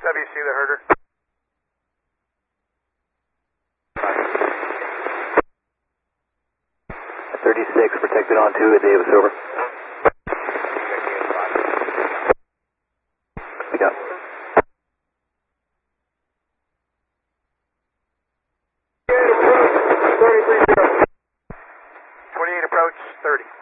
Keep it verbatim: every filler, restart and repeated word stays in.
W C the herder. thirty-six, protected on two at Davis, over. We got. twenty-eight approach, thirty.